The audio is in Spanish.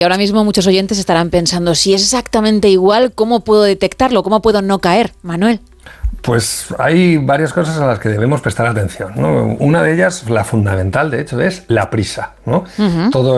Y ahora mismo muchos oyentes estarán pensando, si es exactamente igual, ¿cómo puedo detectarlo? ¿Cómo puedo no caer, Manuel? Pues hay varias cosas a las que debemos prestar atención, ¿no? Una de ellas, la fundamental, de hecho, es la prisa, ¿no? Uh-huh. Todo